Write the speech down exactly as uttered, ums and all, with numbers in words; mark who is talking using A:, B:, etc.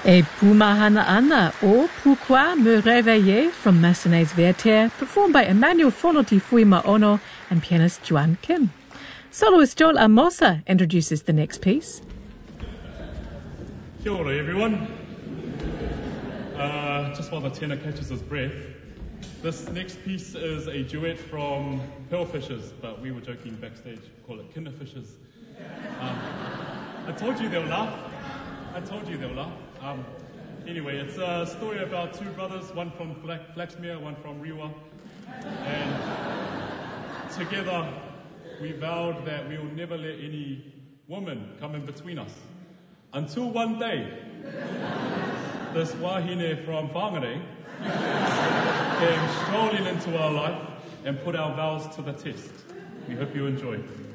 A: E Pumahana Ana, or Pourquoi Me Réveiller from Massenet's Werther, performed by Emmanuel Fonoti Fuima Ono and pianist Joan Kim. Soloist Joel Amosa introduces the next piece.
B: Kia ora, everyone. Uh, just while the tenor catches his breath, this next piece is a duet from Pearlfishers, but we were joking backstage, call it Kinderfishers. Um, I told you they'll laugh. I told you they'll laugh. Um, anyway, it's a story about two brothers, one from Flax- Flaxmere, one from Riwa. And together we vowed that we will never let any woman come in between us. Until one day, this wahine from Whangarei came strolling into our life and put our vows to the test. We hope you enjoy.